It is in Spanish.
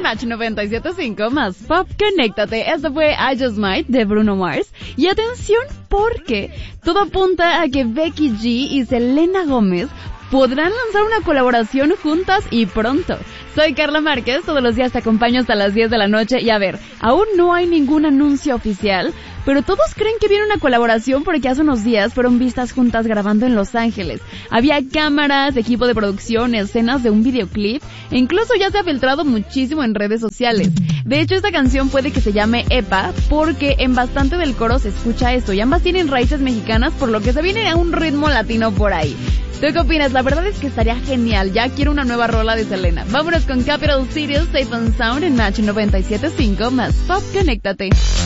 Match 97.5 más Pop, conéctate. Esto fue I Just Might de Bruno Mars. Y atención porque todo apunta a que Becky G y Selena Gómez podrán lanzar una colaboración juntas y pronto. Soy Carla Márquez, todos los días te acompaño hasta las 10 de la noche y a ver, aún no hay ningún anuncio oficial, pero todos creen que viene una colaboración porque hace unos días fueron vistas juntas grabando en Los Ángeles. Había cámaras, equipo de producción, escenas de un videoclip e incluso ya se ha filtrado muchísimo en redes sociales. De hecho, esta canción puede que se llame Epa porque en bastante del coro se escucha esto y ambas tienen raíces mexicanas por lo que se viene a un ritmo latino por ahí. ¿Tú qué opinas? La verdad es que estaría genial. Ya quiero una nueva rola de Selena. Vámonos con Capital Cities, Safe and Sound en Match 97.5 más Pop, conéctate.